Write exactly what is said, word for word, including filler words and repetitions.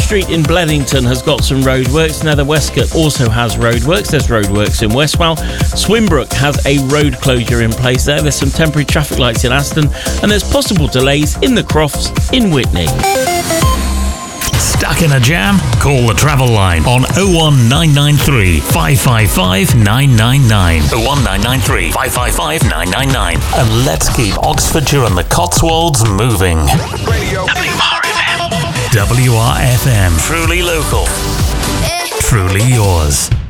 Street in Bledington has got some roadworks. Nether Westcott also has roadworks. There's roadworks in Westwell. Swimbrook has a road closure in place there. There's some temporary traffic lights in Aston, and there's possible delays in the Crofts in Whitney. Stuck in a jam? Call the travel line on oh one nine nine three, five five five, nine nine nine. oh one nine nine three, five five five, nine nine nine. And let's keep Oxfordshire and the Cotswolds moving. Radio. W R F M. W R F M. Truly local. Truly yours.